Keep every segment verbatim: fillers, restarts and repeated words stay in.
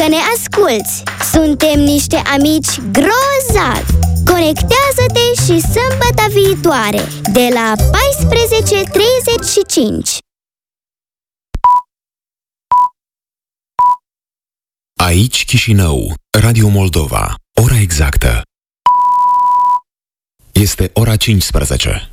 că ne asculți! Suntem niște amici grozavi! Conectează-te și sâmbătă viitoare, de la paisprezece treizeci și cinci. Aici Chișinău, Radio Moldova. Ora exactă este ora cincisprezece.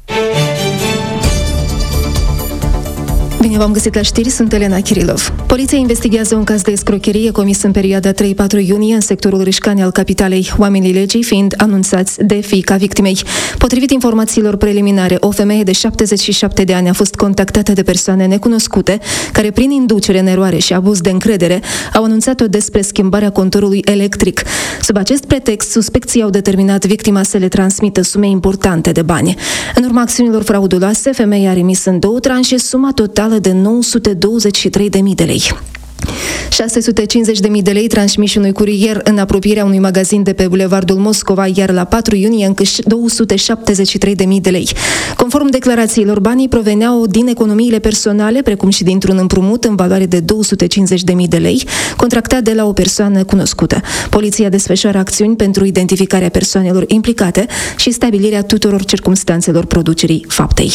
Bine v-am găsit la știri, sunt Elena Kirilov. Poliția investigează un caz de escrocherie comis în perioada trei patru iunie în sectorul Rișcani al capitalei, oamenii legii fiind anunțați de fiica victimei. Potrivit informațiilor preliminare, o femeie de șaptezeci și șapte de ani a fost contactată de persoane necunoscute, care prin inducere în eroare și abuz de încredere au anunțat-o despre schimbarea conturului electric. Sub acest pretext, suspecții au determinat victima să le transmită sume importante de bani. În urma acțiunilor frauduloase, femeia a remis în două tranșe suma totală de nouă sute douăzeci și trei de mii de lei. șase sute cincizeci de mii de lei transmiși unui curier în apropierea unui magazin de pe Bulevardul Moscova, iar la patru iunie încă două sute șaptezeci și trei de mii de lei. Conform declarațiilor, banii proveneau din economiile personale, precum și dintr-un împrumut în valoare de două sute cincizeci de mii de lei, contractat de la o persoană cunoscută. Poliția desfășoară acțiuni pentru identificarea persoanelor implicate și stabilirea tuturor circumstanțelor producerii faptei.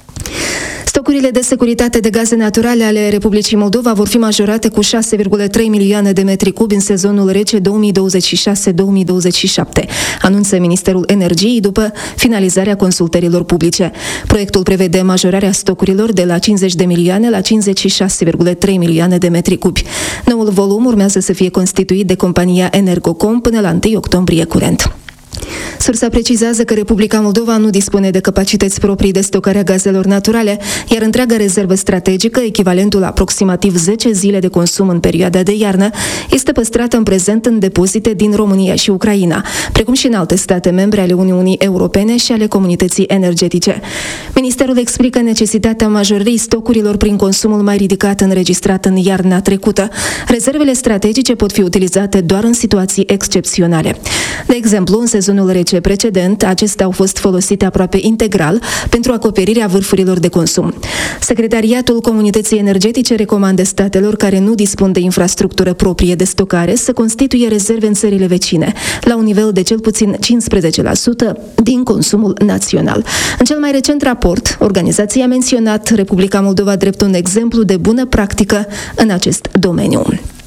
Stocurile de securitate de gaze naturale ale Republicii Moldova vor fi majorate cu șase virgulă trei milioane de metri cubi în sezonul rece două mii douăzeci și șase două mii douăzeci și șapte, anunță Ministerul Energiei după finalizarea consultărilor publice. Proiectul prevede majorarea stocurilor de la cincizeci de milioane la cincizeci și șase virgulă trei milioane de metri cubi. Noul volum urmează să fie constituit de compania Energocom până la întâi octombrie curent. Sursa precizează că Republica Moldova nu dispune de capacități proprii de stocare a gazelor naturale, iar întreaga rezervă strategică, echivalentul aproximativ zece zile de consum în perioada de iarnă, este păstrată în prezent în depozite din România și Ucraina, precum și în alte state membre ale Uniunii Europene și ale comunității energetice. Ministerul explică necesitatea majorării stocurilor prin consumul mai ridicat înregistrat în iarna trecută. Rezervele strategice pot fi utilizate doar în situații excepționale. De exemplu, în sezonul rece precedent, acestea au fost folosite aproape integral pentru acoperirea vârfurilor de consum. Secretariatul Comunității Energetice recomandă statelor care nu dispun de infrastructură proprie de stocare să constituie rezerve în țările vecine, la un nivel de cel puțin cincisprezece la sută din consumul național. În cel mai recent raport, organizația a menționat Republica Moldova drept un exemplu de bună practică în acest domeniu.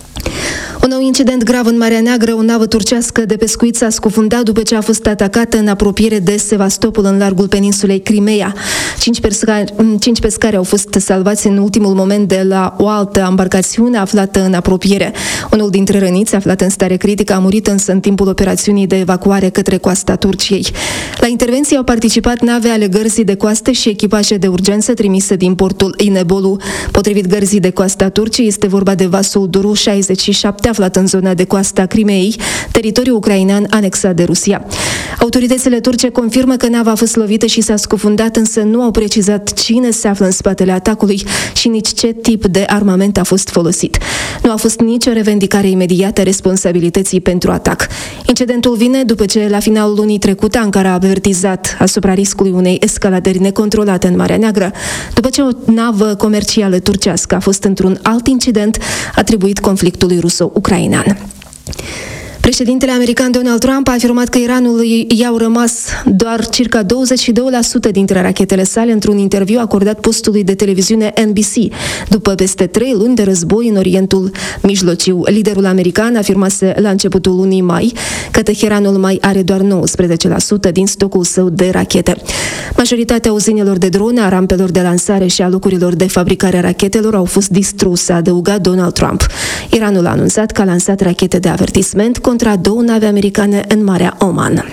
Un nou incident grav în Marea Neagră, o navă turcească de pescuit s-a scufundat după ce a fost atacată în apropiere de Sevastopol, în largul peninsulei Crimea. Cinci pescari, cinci pescari au fost salvați în ultimul moment de la o altă embarcațiune aflată în apropiere. Unul dintre răniți, aflat în stare critică, a murit însă în timpul operațiunii de evacuare către coasta Turciei. La intervenție au participat nave ale Gărzii de Coastă și echipaje de urgență trimise din portul Inebolu. Potrivit Gărzii de Coastă a Turciei, este vorba de vasul Duru șaizeci și șapte, aflat în zona de coastă a Crimeei, teritoriul ucrainean anexat de Rusia. Autoritățile turce confirmă că nava a fost lovită și s-a scufundat, însă nu au precizat cine se află în spatele atacului și nici ce tip de armament a fost folosit. Nu a fost nicio revendicare imediată a responsabilității pentru atac. Incidentul vine după ce, la finalul lunii trecute, Ankara a avertizat asupra riscului unei escaladări necontrolate în Marea Neagră, după ce o navă comercială turcească a fost într-un alt incident atribuit conflictului ruso-ucrainean. Președintele american Donald Trump a afirmat că Iranului i-au rămas doar circa douăzeci și doi la sută dintre rachetele sale într-un interviu acordat postului de televiziune N B C, după peste trei luni de război în Orientul Mijlociu. Liderul american afirmase la începutul lunii mai că Teheranul mai are doar nouăsprezece la sută din stocul său de rachete. Majoritatea uzinelor de drone, a rampelor de lansare și a locurilor de fabricare a rachetelor au fost distruse, a adăugat Donald Trump. Iranul a anunțat că a lansat rachete de avertisment contra două nave americane în Marea Oman.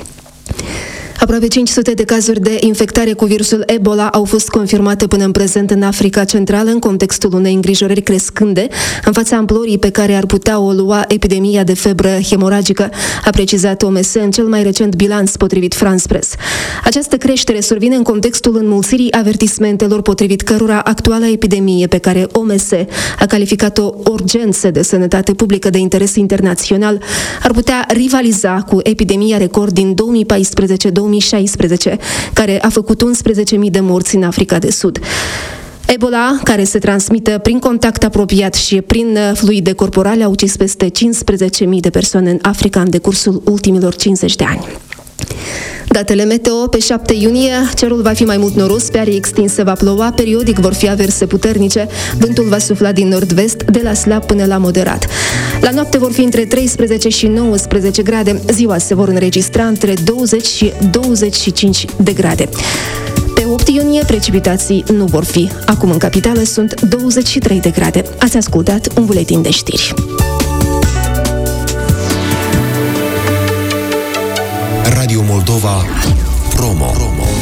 Aproape cinci sute de cazuri de infectare cu virusul Ebola au fost confirmate până în prezent în Africa Centrală, în contextul unei îngrijorări crescânde în fața amplorii pe care ar putea o lua epidemia de febră hemoragică, a precizat O M S în cel mai recent bilanț potrivit France Press. Această creștere survine în contextul înmulțirii avertismentelor potrivit cărora actuala epidemie, pe care O M S a calificat-o urgență de sănătate publică de interes internațional, ar putea rivaliza cu epidemia record din două mii paisprezece două mii șaisprezece, care a făcut unsprezece mii de morți în Africa de Sud. Ebola, care se transmite prin contact apropiat și prin fluide corporale, a ucis peste cincisprezece mii de persoane în Africa în decursul ultimilor cincizeci de ani. Datele meteo: pe șapte iunie, cerul va fi mai mult noros, pe arii extinse va ploua, periodic vor fi averse puternice, vântul va sufla din nord-vest, de la slab până la moderat. La noapte vor fi între treisprezece și nouăsprezece grade, ziua se vor înregistra între douăzeci și douăzeci și cinci de grade. Pe opt iunie, precipitații nu vor fi. Acum în capitală sunt douăzeci și trei de grade. Ați ascultat un buletin de știri. Radio Moldova Promo.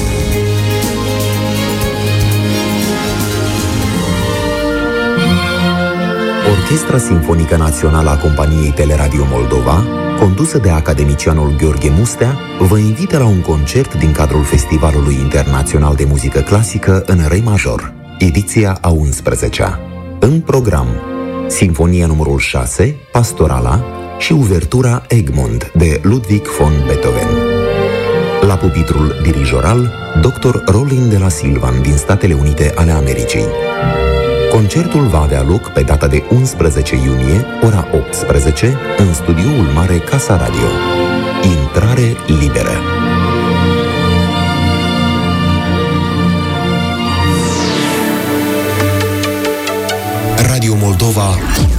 Orchestra Simfonică Națională a Companiei Teleradio Moldova, condusă de academicianul Gheorghe Mustea, vă invită la un concert din cadrul Festivalului Internațional de Muzică Clasică în Re major, ediția a unsprezecea. În program, Sinfonia numărul șase, Pastorala, și uvertura Egmont de Ludwig von Beethoven. La pupitrul dirijoral, doctor Rolin de la Silvan din Statele Unite ale Americii. Concertul va avea loc pe data de unsprezece iunie, ora optsprezece, în studioul mare Casa Radio. Intrare liberă. Radio Moldova